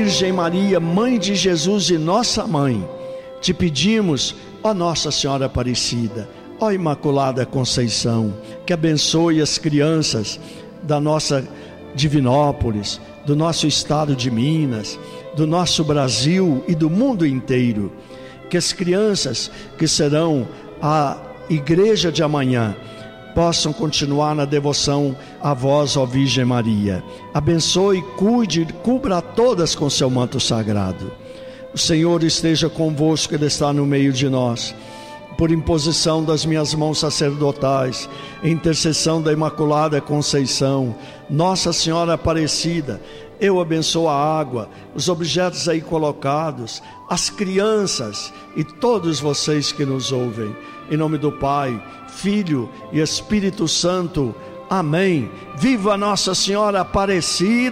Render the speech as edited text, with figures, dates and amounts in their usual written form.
Virgem Maria, Mãe de Jesus e nossa Mãe, te pedimos, ó Nossa Senhora Aparecida, ó Imaculada Conceição, que abençoe as crianças da nossa Divinópolis, do nosso estado de Minas, do nosso Brasil e do mundo inteiro. Que as crianças que serão a igreja de amanhã possam continuar na devoção a vós, ó Virgem Maria. Abençoe, cuide, cubra todas com seu manto sagrado. O Senhor esteja convosco, Ele está no meio de nós. Por imposição das minhas mãos sacerdotais, em intercessão da Imaculada Conceição, Nossa Senhora Aparecida, eu abençoo a água, os objetos aí colocados, as crianças e todos vocês que nos ouvem. Em nome do Pai, Filho e Espírito Santo. Amém. Viva Nossa Senhora Aparecida!